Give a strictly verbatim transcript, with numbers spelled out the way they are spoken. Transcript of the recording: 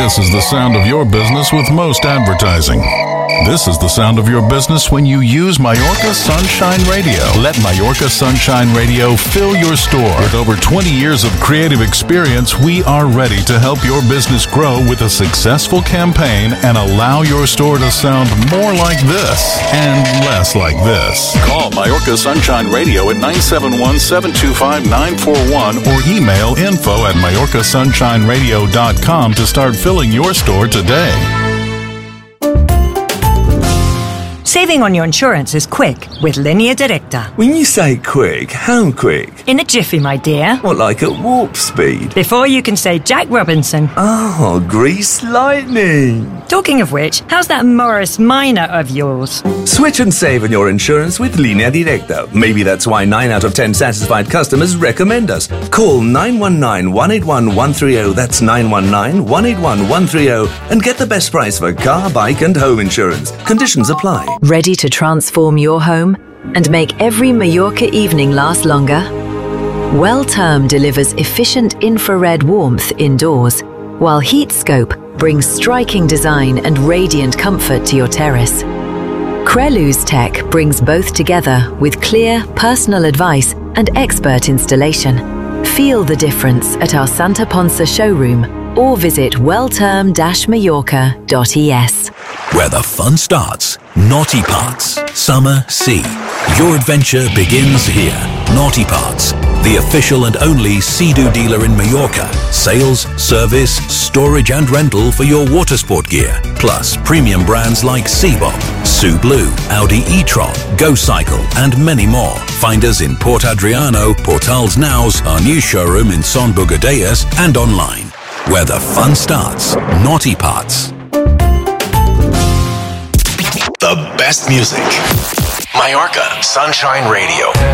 This is the sound of your business with most advertising. This is the sound of your business when you use Mallorca Sunshine Radio. Let Mallorca Sunshine Radio fill your store. With over twenty years of creative experience, we are ready to help your business grow with a successful campaign and allow your store to sound more like this and less like this. Call Mallorca Sunshine Radio at nine seven one, seven two five, nine four one or email info at mallorca sunshine radio dot com to start filling your store today. Saving on your insurance is quick with Línea Directa. When you say quick, how quick? In a jiffy, my dear. What, like at warp speed? Before you can say Jack Robinson. Oh, grease lightning. Talking of which, how's that Morris Minor of yours? Switch and save on your insurance with Línea Directa. Maybe that's why nine out of ten satisfied customers recommend us. Call nine one nine, one eight one, one three zero, that's nine one nine, one eight one, one three zero, and get the best price for car, bike and home insurance. Conditions apply. Ready to transform your home and make every Mallorca evening last longer? WellTerm delivers efficient infrared warmth indoors, while HeatScope brings striking design and radiant comfort to your terrace. Creluz Tech brings both together with clear, personal advice and expert installation. Feel the difference at our Santa Ponsa showroom or visit wellterm dash mallorca dot e s. Where the fun starts, Naughty Parts, Summer Sea. Your adventure begins here. Naughty Parts, the official and only Sea-Doo dealer in Mallorca. Sales, service, storage and rental for your water sport gear. Plus premium brands like Seabob, Sublue, Audi e-tron, Go Cycle and many more. Find us in Port Adriano, Portals Naus, our new showroom in Son Bugadeiras and online. Where the fun starts, Naughty Parts. The best music. Mallorca Sunshine Radio.